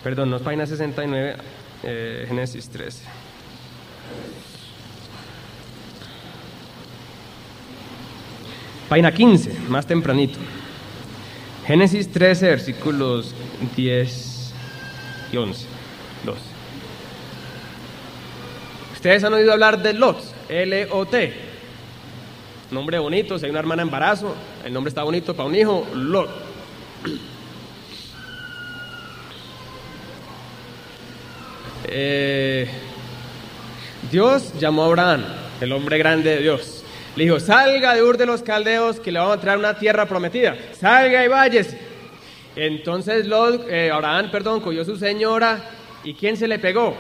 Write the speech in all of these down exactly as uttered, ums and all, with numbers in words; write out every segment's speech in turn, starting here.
Perdón, no es página sesenta y nueve, eh, Génesis trece. Página quince, más tempranito. Génesis trece, versículos diez y once. doce. Ustedes han oído hablar de Lot, L O T. Nombre bonito, si hay una hermana en embarazo, el nombre está bonito para un hijo, Lot. Eh, Dios llamó a Abraham, el hombre grande de Dios. Le dijo, salga de Ur de los Caldeos, que le vamos a traer una tierra prometida. Salga y váyase. Entonces Lot, eh, Abraham, perdón, cogió su señora. ¿Y quién se le pegó?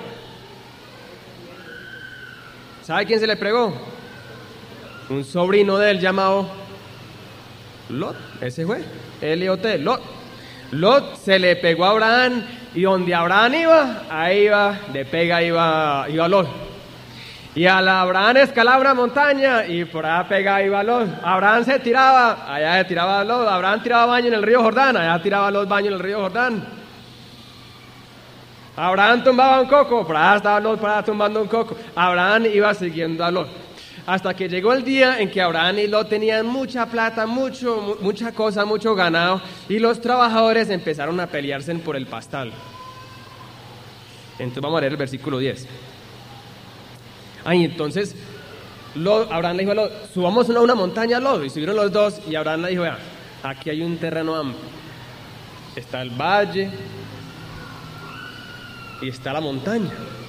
¿Sabe quién se le pegó? Un sobrino de él llamado Lot. Ese fue, L O T, Lot. Lot se le pegó a Abraham, y donde Abraham iba, ahí iba, de pega iba, iba Lot. Y a la Abraham escalaba una montaña y por allá pegaba iba Lot. Abraham se tiraba, allá se tiraba Lot. Abraham tiraba baño en el río Jordán, allá tiraba Lot baño en el río Jordán. Abraham tumbaba un coco, por allá estaba Lot, por allá tumbando un coco. Abraham iba siguiendo a Lot. Hasta que llegó el día en que Abraham y Lot tenían mucha plata, mucho, mucha cosa, mucho ganado, y los trabajadores empezaron a pelearse por el pastal. Entonces vamos a leer el versículo diez. Ay, entonces Lot, Abraham le dijo a Lot, subamos a una montaña, Lot, y subieron los dos, y Abraham le dijo, vea, aquí hay un terreno amplio, está el valle y está la montaña.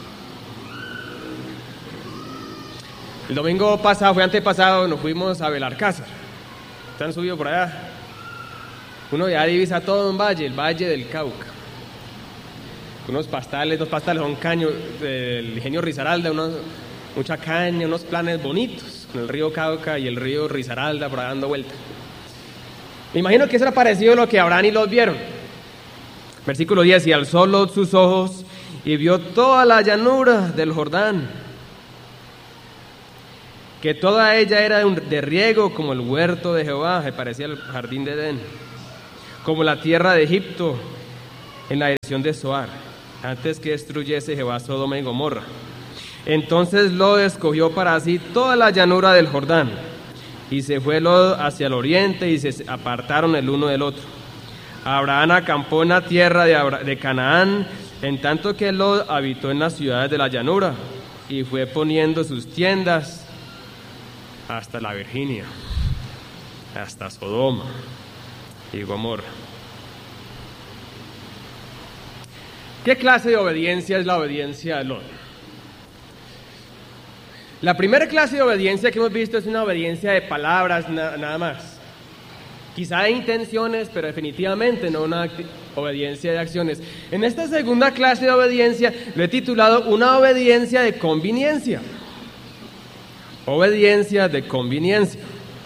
El domingo pasado, fue antepasado, nos fuimos a Belalcázar. Están subidos por allá. Uno ya divisa todo un valle, el Valle del Cauca. Unos pastales, dos pastales, un caño del ingenio Risaralda, unos, mucha caña, unos planes bonitos, con el río Cauca y el río Risaralda por ahí dando vueltas. Me imagino que eso era parecido a lo que Abraham y Lot vieron. Versículo diez, y alzó Lot sus ojos y vio toda la llanura del Jordán, que toda ella era de, un, de riego como el huerto de Jehová, que parecía el jardín de Edén, como la tierra de Egipto en la dirección de Zoar, antes que destruyese Jehová Sodoma y Gomorra. Entonces Lot escogió para sí toda la llanura del Jordán, y se fue Lot hacia el oriente, y se apartaron el uno del otro. Abraham acampó en la tierra de, Abra- de Canaán, en tanto que Lot habitó en las ciudades de la llanura, y fue poniendo sus tiendas hasta la Virginia, hasta Sodoma y Gomorra. ¿Qué clase de obediencia es la obediencia de Lot? La primera clase de obediencia que hemos visto es una obediencia de palabras, na- nada más. Quizá de intenciones, pero definitivamente no una acti- obediencia de acciones. En esta segunda clase de obediencia lo he titulado una obediencia de conveniencia. Obediencia de conveniencia.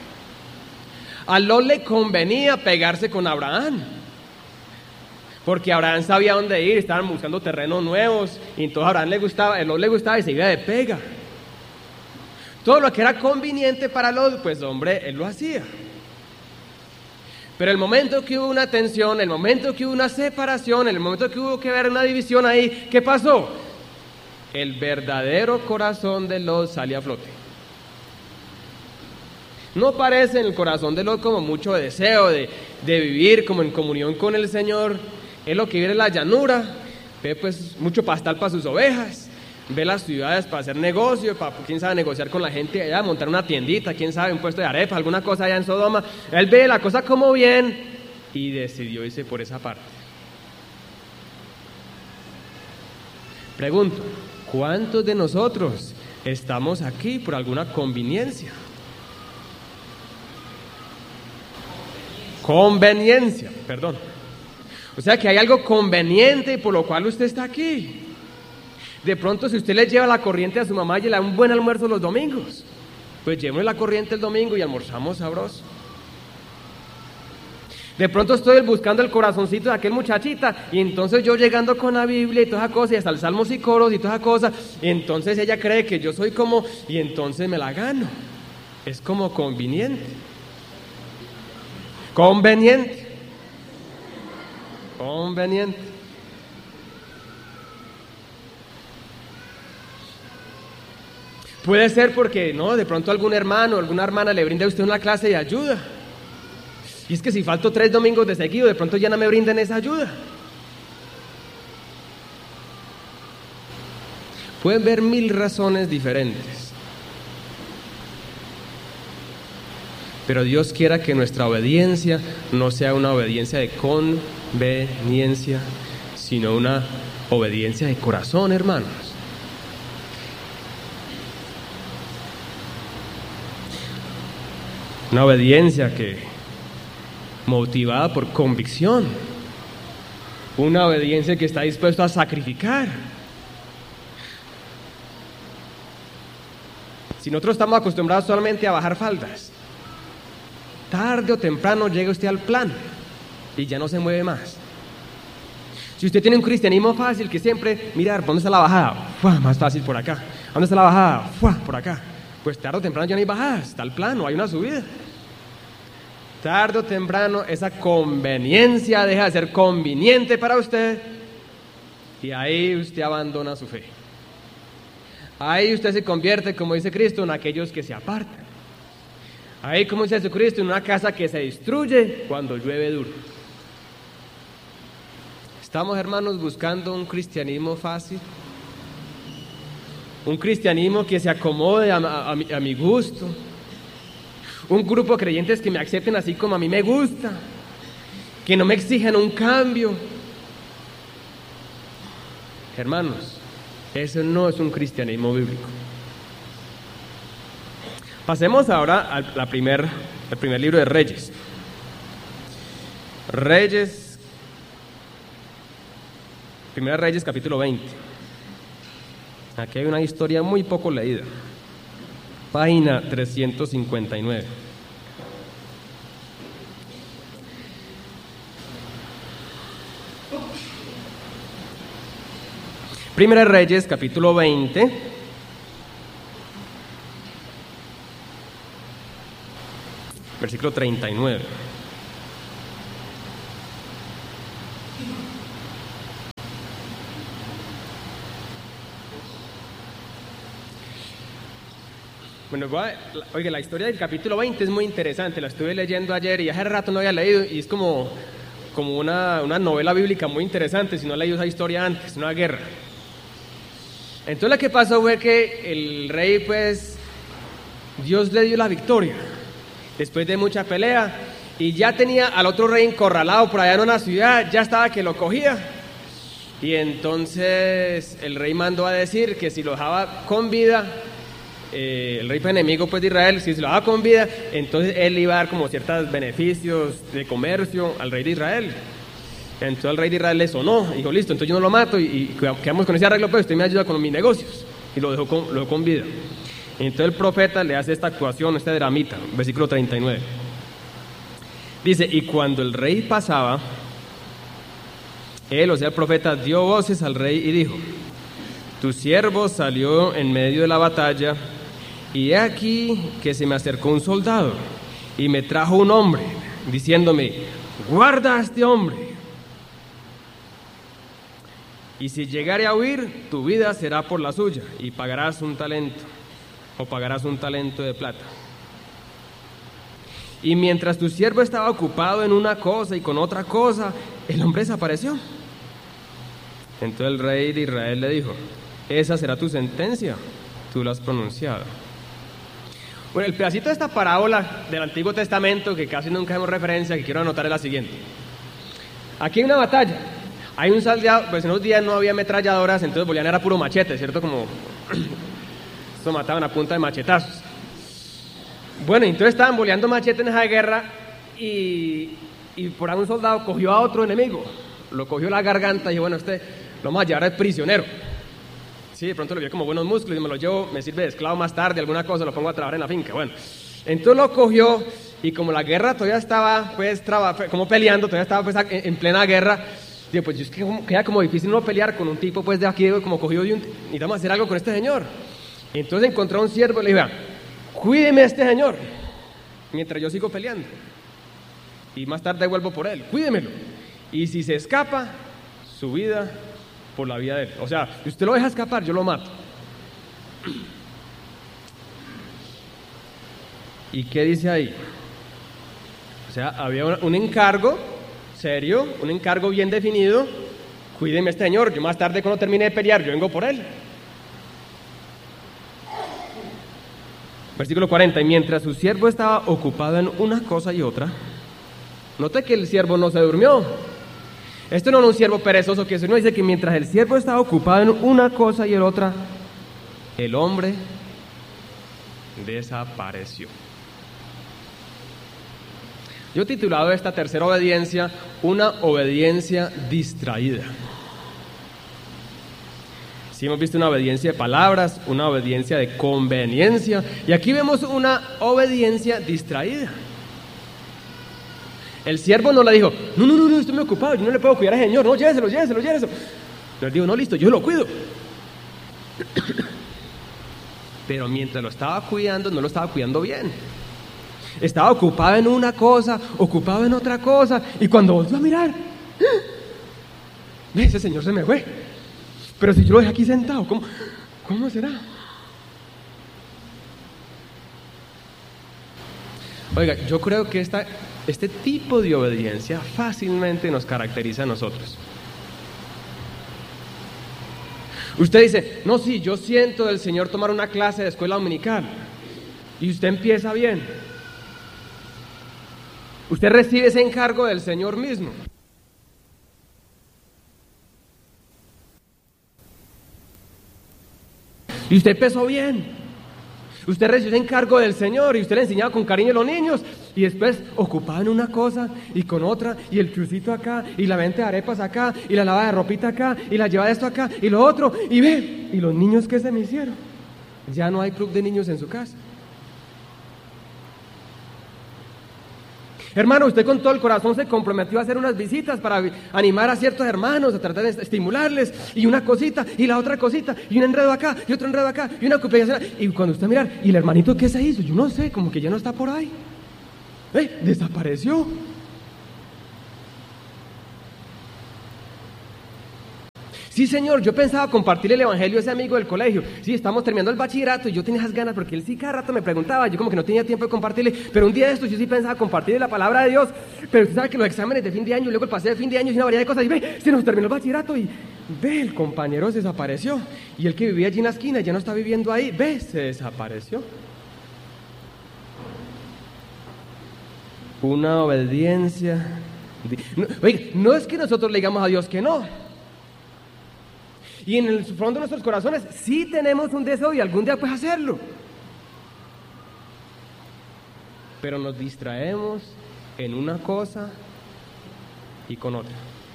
A Lot le convenía pegarse con Abraham, porque Abraham sabía dónde ir, estaban buscando terrenos nuevos, y entonces a Abraham le gustaba, a Lot le gustaba y se iba de pega. Todo lo que era conveniente para Lot, pues hombre, él lo hacía. Pero el momento que hubo una tensión, el momento que hubo una separación, el momento que hubo que ver una división ahí, ¿qué pasó? El verdadero corazón de Lot sale a flote. No parece en el corazón de Lot como mucho deseo de, de vivir como en comunión con el Señor. Es lo que vive en la llanura, ve pues mucho pastal para sus ovejas, ve las ciudades para hacer negocio, para quién sabe negociar con la gente allá, montar una tiendita, quién sabe, un puesto de arepa, alguna cosa allá en Sodoma. Él ve la cosa como bien y decidió irse por esa parte. Pregunto, ¿cuántos de nosotros estamos aquí por alguna conveniencia? Conveniencia, perdón. O sea que hay algo conveniente por lo cual usted está aquí. De pronto, si usted le lleva la corriente a su mamá y le da un buen almuerzo los domingos, pues lléveme la corriente el domingo y almorzamos sabroso. De pronto estoy buscando el corazoncito de aquel muchachita, y entonces yo llegando con la Biblia y toda esa cosa, y hasta el salmos y coros y toda esa cosa, y entonces ella cree que yo soy como, y entonces me la gano. Es como conveniente. Conveniente. Conveniente. Puede ser porque, no, de pronto algún hermano o alguna hermana le brinda a usted una clase de ayuda. Y es que si falto tres domingos de seguido, de pronto ya no me brindan esa ayuda. Pueden ver mil razones diferentes. Pero Dios quiera que nuestra obediencia no sea una obediencia de conveniencia, sino una obediencia de corazón, hermanos. Una obediencia que motivada por convicción. Una obediencia que está dispuesto a sacrificar. Si nosotros estamos acostumbrados solamente a bajar faldas, tarde o temprano llega usted al plan y ya no se mueve más. Si usted tiene un cristianismo fácil que siempre, mirar, ¿dónde está la bajada? ¡Fua! Más fácil por acá. ¿Dónde está la bajada? ¡Fua! Por acá. Pues tarde o temprano ya no hay bajadas, está el plano, hay una subida. Tarde o temprano esa conveniencia deja de ser conveniente para usted y ahí usted abandona su fe. Ahí usted se convierte, como dice Cristo, en aquellos que se apartan. Ahí, como dice Jesucristo, en una casa que se destruye cuando llueve duro. Estamos, hermanos, buscando un cristianismo fácil, un cristianismo que se acomode a, a, a, mi, a mi gusto, un grupo de creyentes que me acepten así como a mí me gusta, que no me exijan un cambio. Hermanos, eso no es un cristianismo bíblico. Pasemos ahora al, la primer, al primer libro de Reyes. Reyes, Primera Reyes, capítulo veinte. Aquí hay una historia muy poco leída. Página trescientos cincuenta y nueve. Primera Reyes, capítulo veinte. Versículo treinta y nueve. Bueno, oiga, la historia del capítulo veinte es muy interesante, la estuve leyendo ayer y hace rato no había leído y es como, como una, una novela bíblica muy interesante, si no he leído esa historia antes, una guerra. Entonces lo que pasó fue que el rey, pues, Dios le dio la victoria, después de mucha pelea, y ya tenía al otro rey encorralado por allá en una ciudad, ya estaba que lo cogía, y entonces el rey mandó a decir que si lo dejaba con vida, eh, el rey fue enemigo pues de Israel, si se lo dejaba con vida, entonces él iba a dar como ciertos beneficios de comercio al rey de Israel. Entonces el rey de Israel le sonó, dijo, listo, entonces yo no lo mato y, y quedamos con ese arreglo, pues usted me ayuda con mis negocios, y lo dejó con, lo dejó con vida. Entonces el profeta le hace esta actuación, este dramita, versículo treinta y nueve. Dice, y cuando el rey pasaba, él, o sea el profeta, dio voces al rey y dijo, tu siervo salió en medio de la batalla, y he aquí que se me acercó un soldado, y me trajo un hombre, diciéndome, guarda a este hombre, y si llegare a huir, tu vida será por la suya, y pagarás un talento, o pagarás un talento de plata. Y mientras tu siervo estaba ocupado en una cosa y con otra cosa, el hombre desapareció. Entonces el rey de Israel le dijo, esa será tu sentencia, tú la has pronunciado. Bueno, el pedacito de esta parábola del Antiguo Testamento, que casi nunca hacemos referencia, que quiero anotar es la siguiente. Aquí hay una batalla, hay un soldado, pues en esos días no había ametralladoras, entonces Bolián era puro machete, ¿cierto? Como, esto mataban a punta de machetazos. Bueno, entonces estaban boleando machete en esa guerra y, y por ahí un soldado cogió a otro enemigo, lo cogió la garganta y dijo, bueno, este lo vamos a llevar de prisionero. Sí, de pronto le vio como buenos músculos y me lo llevo, me sirve de esclavo más tarde, alguna cosa, lo pongo a trabajar en la finca. Bueno, entonces lo cogió y como la guerra todavía estaba, pues, traba, como peleando, todavía estaba pues en, en plena guerra, digo, pues es que queda como difícil no pelear con un tipo pues de aquí, como cogido de un... Necesitamos hacer algo con este señor. Entonces encontró a un siervo y le dijo, cuídeme a este señor, mientras yo sigo peleando. Y más tarde vuelvo por él, cuídemelo. Y si se escapa, su vida por la vida de él. O sea, si usted lo deja escapar, yo lo mato. ¿Y qué dice ahí? O sea, había un encargo serio, un encargo bien definido. Cuídeme este señor, yo más tarde cuando termine de pelear, yo vengo por él. Versículo cuarenta, y mientras su siervo estaba ocupado en una cosa y otra, note que el siervo no se durmió. Esto no es un siervo perezoso que no dice que mientras el siervo estaba ocupado en una cosa y en otra, el hombre desapareció. Yo he titulado esta tercera obediencia, una obediencia distraída. Sí, hemos visto una obediencia de palabras, una obediencia de conveniencia, y aquí vemos una obediencia distraída. El siervo no le dijo, no, no, no, no, estoy muy ocupado, yo no le puedo cuidar al Señor, no, lléveselo, lléveselo, lléveselo. Le digo, no, listo, yo lo cuido. Pero mientras lo estaba cuidando, no lo estaba cuidando bien. Estaba ocupado en una cosa, ocupado en otra cosa, y cuando volvió a mirar, ese señor se me fue. Pero si yo lo dejé aquí sentado, ¿cómo, cómo será? Oiga, yo creo que esta, este tipo de obediencia fácilmente nos caracteriza a nosotros. Usted dice, no, sí, yo siento del Señor tomar una clase de escuela dominical, y usted empieza bien. Usted recibe ese encargo del Señor mismo. Y usted empezó bien. Usted recibió ese encargo del Señor y usted le enseñaba con cariño a los niños. Y después ocupado en una cosa y con otra, y el chucito acá, y la venta de arepas acá, y la lava de ropita acá, y la lleva de esto acá, y lo otro, y ve, y los niños que se me hicieron. Ya no hay club de niños en su casa. Hermano, usted con todo el corazón se comprometió a hacer unas visitas para animar a ciertos hermanos, a tratar de estimularles, y una cosita, y la otra cosita, y un enredo acá, y otro enredo acá, y una cumpleaños. Y cuando usted mirar, ¿y el hermanito qué se hizo? Yo no sé, como que ya no está por ahí. ¿Eh? Desapareció. Sí, señor, yo pensaba compartir el evangelio a ese amigo del colegio. Sí, estamos terminando el bachillerato y yo tenía esas ganas porque él sí cada rato me preguntaba, yo como que no tenía tiempo de compartirle, pero un día de estos yo sí pensaba compartirle la palabra de Dios, pero usted sabe que los exámenes de fin de año y luego el paseo de fin de año y una variedad de cosas, y ve, se nos terminó el bachillerato y ve, el compañero se desapareció, y el que vivía allí en la esquina ya no está viviendo ahí, ve, se desapareció. Una obediencia. No, oiga, no es que nosotros le digamos a Dios que no. Y en el fondo de nuestros corazones sí tenemos un deseo y algún día pues hacerlo. Pero nos distraemos en una cosa y con otra.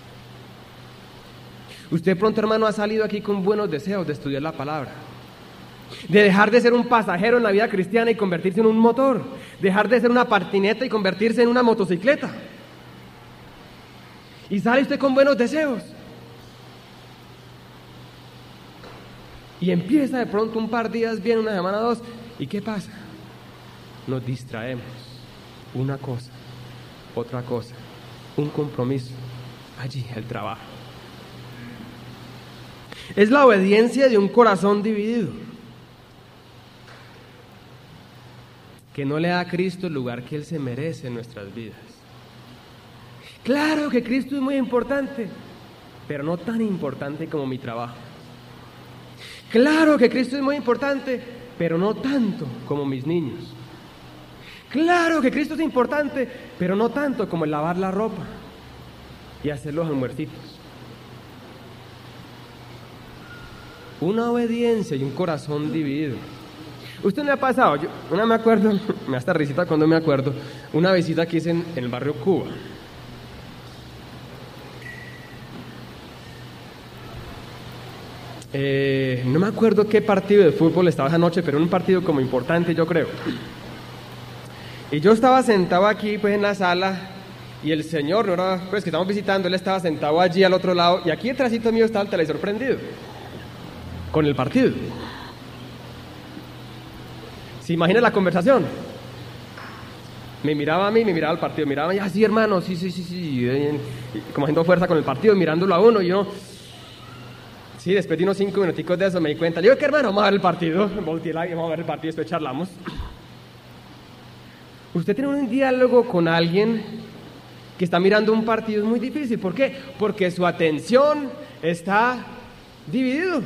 Usted pronto, hermano, ha salido aquí con buenos deseos de estudiar la palabra, de dejar de ser un pasajero en la vida cristiana y convertirse en un motor, dejar de ser una patineta y convertirse en una motocicleta. Y sale usted con buenos deseos. Y empieza de pronto un par de días bien, una semana, dos, ¿y qué pasa? Nos distraemos, una cosa, otra cosa, un compromiso, allí el trabajo. Es la obediencia de un corazón dividido, que no le da a Cristo el lugar que Él se merece en nuestras vidas. Claro que Cristo es muy importante, pero no tan importante como mi trabajo. Claro que Cristo es muy importante, pero no tanto como mis niños. Claro que Cristo es importante, pero no tanto como el lavar la ropa y hacer los almuercitos. Una obediencia y un corazón dividido. ¿Usted me ha pasado? Yo una me acuerdo, me da esta risita cuando me acuerdo, una visita que hice en, en el barrio Cuba. Eh, no me acuerdo qué partido de fútbol estaba esa noche, pero era un partido como importante, yo creo. Y yo estaba sentado aquí pues en la sala, y el señor, no era, pues que estamos visitando, él estaba sentado allí al otro lado, y aquí detrásito mío estaba el televisor prendido con el partido. ¿Se imagina la conversación? Me miraba a mí, me miraba al partido, miraba y así, hermano, sí, sí, sí, sí, como haciendo fuerza con el partido, mirándolo a uno, y yo... Sí, después de unos cinco minuticos de eso me di cuenta. Le digo, ¿qué hermano? Vamos a ver el partido. Volteé la y vamos a ver el partido y después charlamos. Usted tiene un diálogo con alguien que está mirando un partido, es muy difícil. ¿Por qué? Porque su atención está dividido.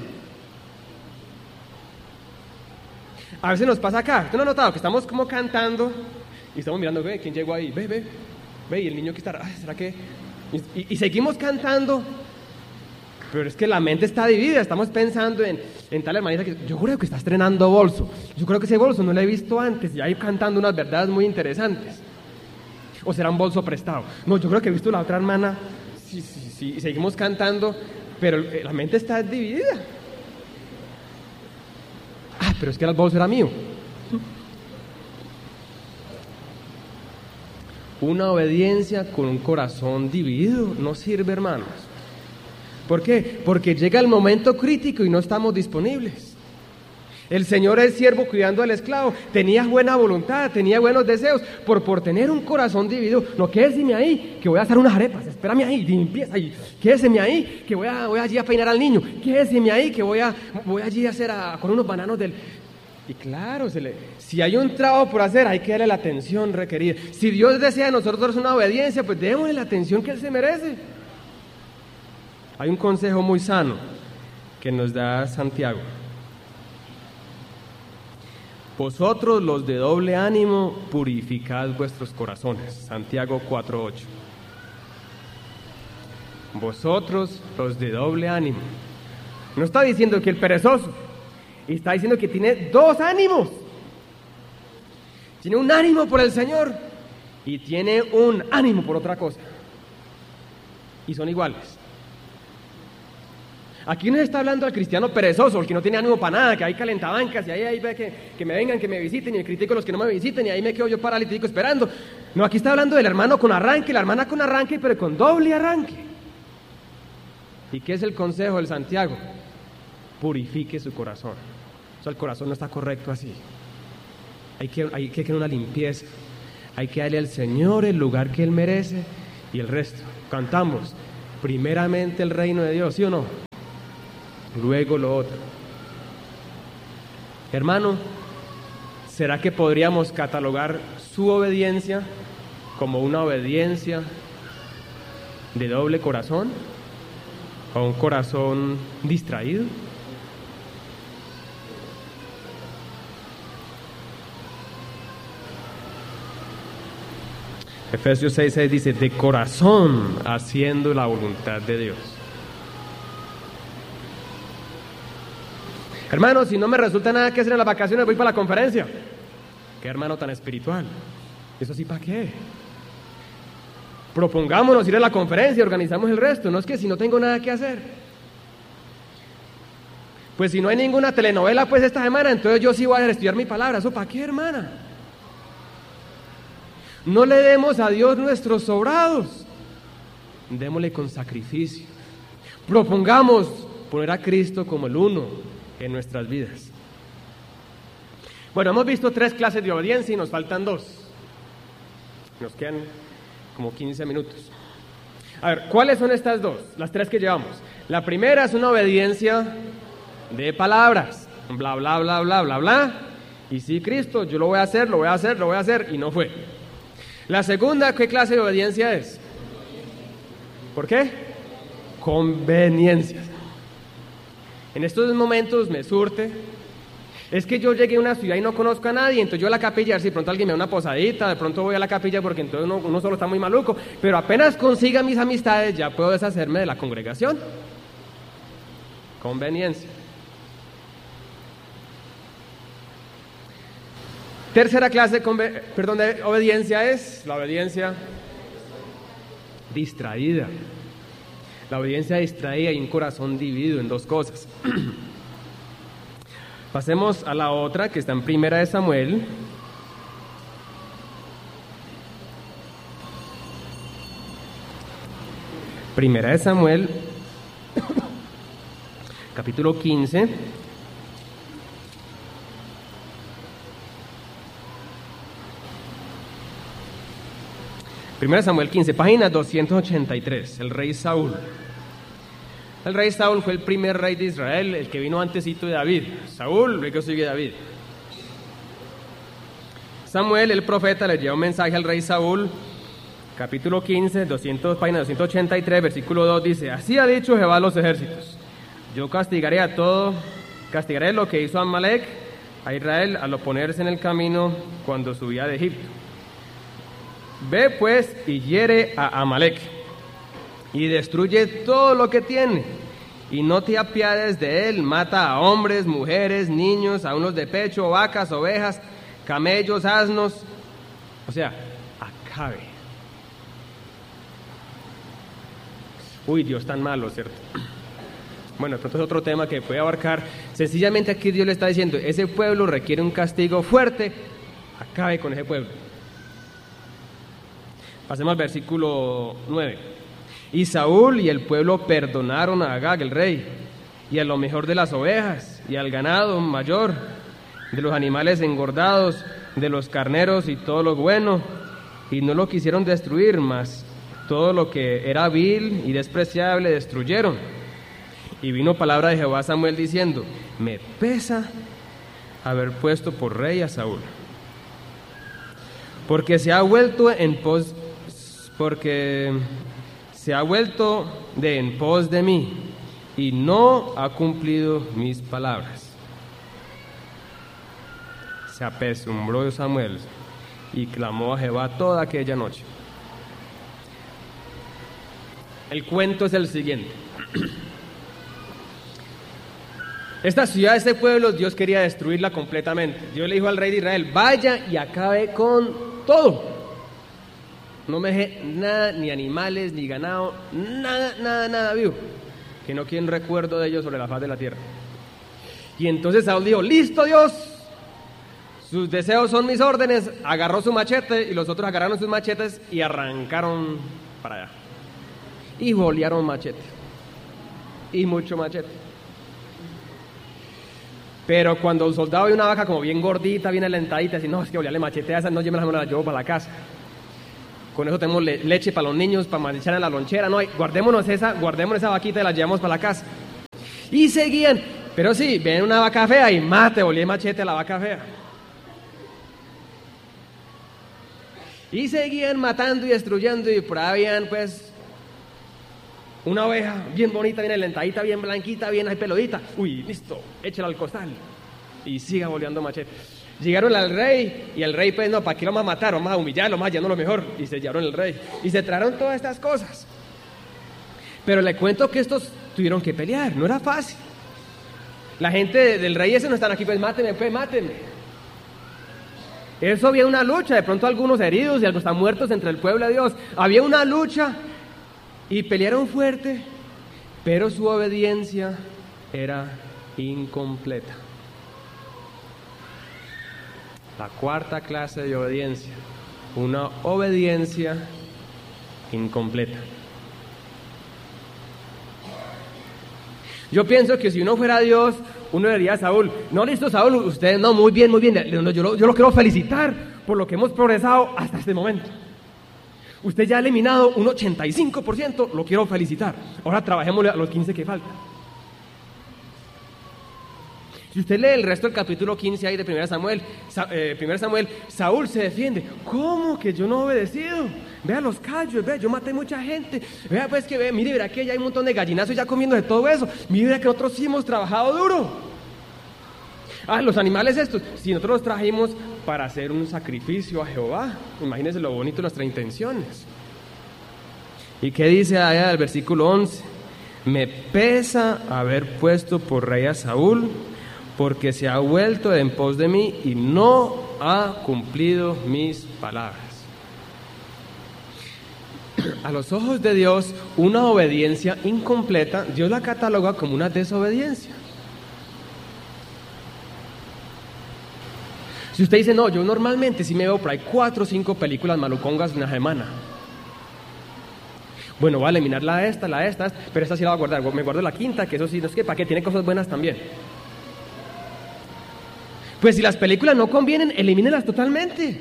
A veces nos pasa acá. ¿Usted no ha notado que estamos como cantando y estamos mirando, ve, ¿quién llegó ahí? Ve, ve, ve, y el niño que está, ay, ¿será que...? Y, y, y seguimos cantando, pero es que la mente está dividida. Estamos pensando en, en tal hermanita que yo creo que está estrenando bolso. Yo creo que ese bolso no lo he visto antes y ahí cantando unas verdades muy interesantes. ¿O será un bolso prestado? No, yo creo que he visto la otra hermana. Sí, sí, sí, y seguimos cantando, pero la mente está dividida. Ah, pero es que el bolso era mío. Una obediencia con un corazón dividido no sirve, hermanos. ¿Por qué? Porque llega el momento crítico y no estamos disponibles. El Señor, el siervo cuidando al esclavo, tenía buena voluntad, tenía buenos deseos, por, por tener un corazón dividido. No, quédeseme ahí, que voy a hacer unas arepas, espérame ahí, limpieza ahí, quédeseme ahí, que voy, a, voy allí a peinar al niño, quédeseme ahí, que voy, a, voy allí a hacer a, con unos bananos del... Y claro, se le, si hay un trabajo por hacer, hay que darle la atención requerida. Si Dios desea de nosotros una obediencia, pues démosle la atención que Él se merece. Hay un consejo muy sano que nos da Santiago. Vosotros los de doble ánimo, purificad vuestros corazones. Santiago cuatro ocho. Vosotros los de doble ánimo. No está diciendo que el perezoso, está diciendo que tiene dos ánimos. Tiene un ánimo por el Señor y tiene un ánimo por otra cosa. Y son iguales. Aquí no está hablando al cristiano perezoso, el que no tiene ánimo para nada, que hay calentabancas y ahí, ahí ve que, que me vengan, que me visiten y me critico a los que no me visiten y ahí me quedo yo paralítico esperando. No, aquí está hablando del hermano con arranque, la hermana con arranque, pero con doble arranque. ¿Y qué es el consejo del Santiago? Purifique su corazón. O sea, el corazón no está correcto así. Hay que, hay que tener una limpieza. Hay que darle al Señor el lugar que Él merece y el resto. Cantamos, primeramente el reino de Dios, ¿sí o no? Luego lo otro. Hermano, ¿será que podríamos catalogar su obediencia como una obediencia de doble corazón o un corazón distraído? Efesios seis seis dice, de corazón haciendo la voluntad de Dios. Hermano, si no me resulta nada que hacer en las vacaciones, voy para la conferencia. Qué hermano tan espiritual. ¿Eso sí para qué? Propongámonos ir a la conferencia y organizamos el resto. No es que si no tengo nada que hacer. Pues si no hay ninguna telenovela pues esta semana, entonces yo sí voy a estudiar mi palabra. ¿Eso para qué, hermana? No le demos a Dios nuestros sobrados. Démosle con sacrificio. Propongamos poner a Cristo como el uno en nuestras vidas. Bueno, hemos visto tres clases de obediencia y nos faltan dos. Nos quedan como quince minutos. A ver, ¿cuáles son estas dos? Las tres que llevamos. La primera es una obediencia de palabras. Bla, bla, bla, bla, bla, bla. Y sí, Cristo, yo lo voy a hacer, lo voy a hacer, lo voy a hacer. Y no fue. La segunda, ¿qué clase de obediencia es? ¿Por qué? Conveniencias. En estos momentos me surte, es que yo llegué a una ciudad y no conozco a nadie, entonces yo a la capilla, a ver si de pronto alguien me da una posadita, de pronto voy a la capilla porque entonces uno, uno solo está muy maluco, pero apenas consiga mis amistades ya puedo deshacerme de la congregación. Conveniencia. Tercera clase de, perdón, de obediencia es la obediencia distraída. La obediencia distraída y un corazón dividido en dos cosas. Pasemos a la otra que está en Primera de Samuel. Primera de Samuel, capítulo quince. Primera de Samuel quince, página doscientos ochenta y tres, el rey Saúl. El rey Saúl fue el primer rey de Israel, el que vino antesito de David. Saúl, luego sigue David. Samuel, el profeta, le lleva un mensaje al rey Saúl, capítulo quince, doscientos, página doscientos ochenta y tres, versículo dos, dice: así ha dicho Jehová a los ejércitos, yo castigaré a todo, castigaré lo que hizo Amalec a Israel al oponerse en el camino cuando subía de Egipto. Ve pues y hiere a Amalec y destruye todo lo que tiene, y no te apiades de él, mata a hombres, mujeres, niños, a unos de pecho, vacas, ovejas, camellos, asnos, o sea, acabe. Uy, Dios tan malo, ¿cierto? Bueno, de pronto es otro tema que puede abarcar. Sencillamente aquí Dios le está diciendo, ese pueblo requiere un castigo fuerte, acabe con ese pueblo. Pasemos al versículo nueve. Y Saúl y el pueblo perdonaron a Agag el rey, y a lo mejor de las ovejas, y al ganado mayor, de los animales engordados, de los carneros y todo lo bueno, y no lo quisieron destruir, mas todo lo que era vil y despreciable destruyeron. Y vino palabra de Jehová a Samuel diciendo, me pesa haber puesto por rey a Saúl, porque se ha vuelto en pos, porque se ha vuelto de en pos de mí, y no ha cumplido mis palabras. Se apesumbró Samuel y clamó a Jehová toda aquella noche. El cuento es el siguiente. Esta ciudad, este pueblo, Dios quería destruirla completamente. Dios le dijo al rey de Israel, vaya y acabe con todo. No me deje nada, ni animales, ni ganado, nada, nada, nada vivo, que no queden recuerdo de ellos sobre la faz de la tierra. Y entonces Saúl dijo, listo Dios, sus deseos son mis órdenes. Agarró su machete y los otros agarraron sus machetes y arrancaron para allá. Y bolearon machete. Y mucho machete. Pero cuando un soldado ve una vaca como bien gordita, bien alentadita, dice, no, es que bolearle machete a esa, no, yo me la llevo para la casa. Con eso tenemos le leche para los niños, para echar en la lonchera, no, guardémonos esa, guardémonos esa vaquita y la llevamos para la casa. Y seguían, pero sí, ven una vaca fea y mate, boleé machete a la vaca fea. Y seguían matando y destruyendo, y por ahí habían pues una oveja bien bonita, bien alentadita, bien blanquita, bien ahí peludita. Uy, listo, échela al costal y siga boleando machete. Llegaron al rey y el rey pues no, ¿para qué lo vamos a matar? Vamos a humillarlo, vamos a hallarnos lo mejor. Y se llevaron el rey y se trajeron todas estas cosas. Pero le cuento que estos tuvieron que pelear, no era fácil. La gente del rey ese no están aquí, pues mátenme, pues mátenme. Eso había una lucha, de pronto algunos heridos y algunos están muertos entre el pueblo de Dios. Había una lucha y pelearon fuerte, pero su obediencia era incompleta. La cuarta clase de obediencia, una obediencia incompleta. Yo pienso que si uno fuera Dios, uno diría a Saúl, no, listo Saúl, usted no, muy bien, muy bien, yo lo, yo lo quiero felicitar por lo que hemos progresado hasta este momento. Usted ya ha eliminado un ochenta y cinco por ciento, lo quiero felicitar. Ahora trabajemos a los quince que faltan. Si usted lee el resto del capítulo quince ahí de primera Samuel, eh, primera Samuel, Saúl se defiende. ¿Cómo que yo no he obedecido? Vea los callos, vea, yo maté mucha gente. Vea pues que, ve, mire, verá que ya hay un montón de gallinazos ya comiendo de todo eso. Mire, verá que nosotros sí hemos trabajado duro. Ah, los animales estos, si nosotros los trajimos para hacer un sacrificio a Jehová, imagínense lo bonito de nuestras intenciones. ¿Y qué dice allá el versículo once? Me pesa haber puesto por rey a Saúl, porque se ha vuelto en pos de mí y no ha cumplido mis palabras. A los ojos de Dios, una obediencia incompleta, Dios la cataloga como una desobediencia. Si usted dice, no, yo normalmente sí me veo por ahí cuatro o cinco películas malucongas de una semana. Bueno, voy a eliminar la esta, la esta, esta, pero esta sí la voy a guardar. Me guardo la quinta, que eso sí, no es que para qué, tiene cosas buenas también. Pues si las películas no convienen, elimínenlas totalmente.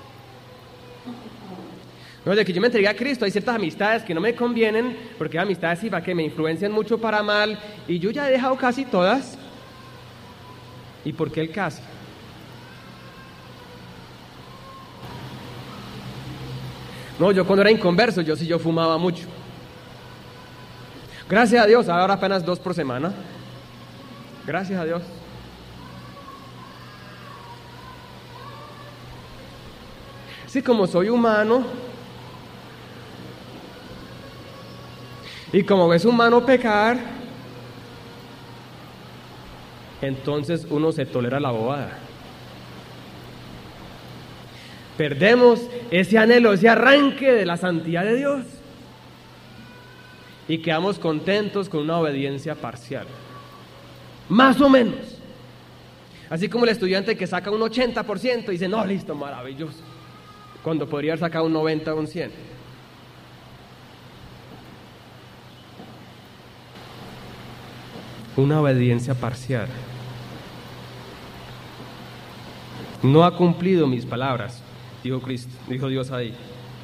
No, desde que yo me entregué a Cristo, hay ciertas amistades que no me convienen, porque hay amistades sí, para que me influencian mucho para mal, y yo ya he dejado casi todas. ¿Y por qué el casi? No, yo cuando era inconverso, yo sí yo fumaba mucho. Gracias a Dios, ahora apenas dos por semana. Gracias a Dios. Sí, como soy humano, y como es humano pecar, entonces uno se tolera la bobada. Perdemos ese anhelo, ese arranque de la santidad de Dios y quedamos contentos con una obediencia parcial, más o menos. Así como el estudiante que saca un ochenta por ciento y dice, no, listo, maravilloso, cuando podría sacar un noventa o un cien. Una obediencia parcial. No ha cumplido mis palabras, dijo Cristo, dijo Dios ahí.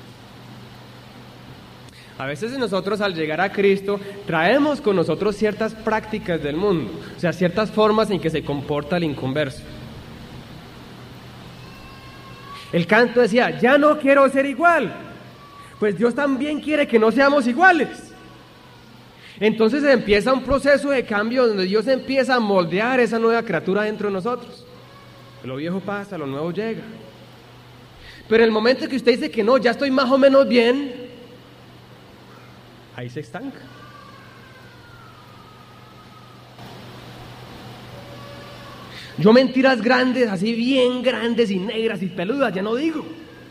A veces nosotros al llegar a Cristo traemos con nosotros ciertas prácticas del mundo, o sea, ciertas formas en que se comporta el inconverso. El canto decía, ya no quiero ser igual, pues Dios también quiere que no seamos iguales. Entonces empieza un proceso de cambio donde Dios empieza a moldear esa nueva criatura dentro de nosotros. Lo viejo pasa, lo nuevo llega. Pero en el momento que usted dice que no, ya estoy más o menos bien, ahí se estanca. Yo mentiras grandes, así bien grandes y negras y peludas, ya no digo.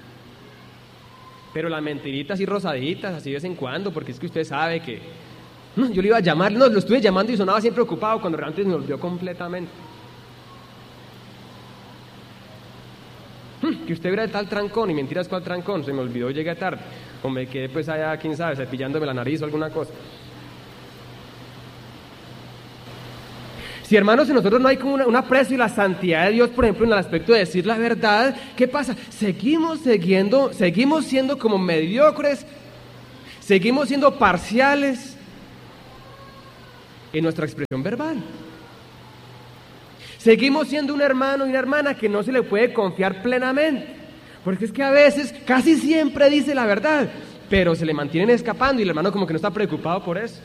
Pero las mentiritas así rosaditas, así de vez en cuando, porque es que usted sabe que... No, yo le iba a llamar, no, lo estuve llamando y sonaba siempre ocupado cuando realmente se me olvidó completamente. Que usted era de tal trancón y mentiras cuál trancón, se me olvidó, llegué tarde. O me quedé pues allá, quién sabe, cepillándome la nariz o alguna cosa. Si hermanos, en nosotros no hay como una, un aprecio y la santidad de Dios, por ejemplo, en el aspecto de decir la verdad, ¿qué pasa? Seguimos siguiendo, seguimos siendo como mediocres, seguimos siendo parciales en nuestra expresión verbal. Seguimos siendo un hermano y una hermana que no se le puede confiar plenamente, porque es que a veces, casi siempre dice la verdad, pero se le mantienen escapando y el hermano como que no está preocupado por eso.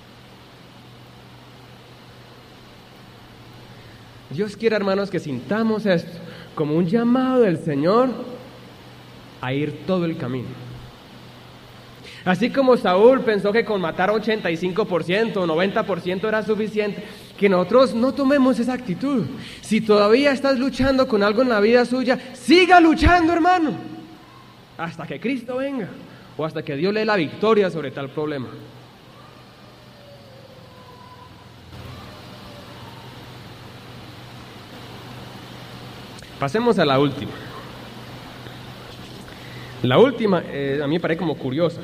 Dios quiere, hermanos, que sintamos esto como un llamado del Señor a ir todo el camino. Así como Saúl pensó que con matar ochenta y cinco por ciento o noventa por ciento era suficiente, que nosotros no tomemos esa actitud. Si todavía estás luchando con algo en la vida suya, siga luchando, hermano, hasta que Cristo venga o hasta que Dios le dé la victoria sobre tal problema. Pasemos a la última. La última eh, a mí me parece como curiosa.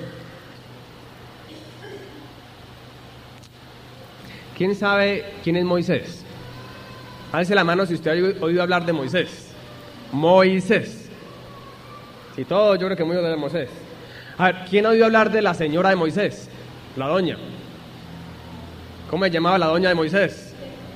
¿Quién sabe quién es Moisés? Alce la mano si usted ha oído hablar de Moisés. Moisés. Si todo, yo creo que muy oído de Moisés. A ver, ¿quién ha oído hablar de la señora de Moisés? La doña. ¿Cómo se llamaba la doña de Moisés?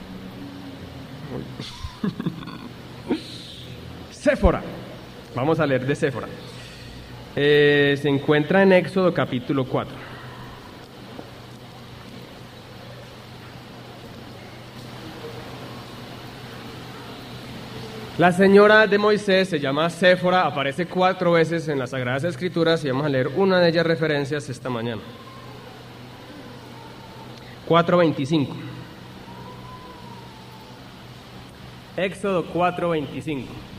Séfora. Vamos a leer de Séfora. Eh, se encuentra en Éxodo capítulo cuatro. La señora de Moisés se llama Séfora, aparece cuatro veces en las Sagradas Escrituras y vamos a leer una de ellas referencias esta mañana. cuatro veinticinco. Éxodo cuatro veinticinco.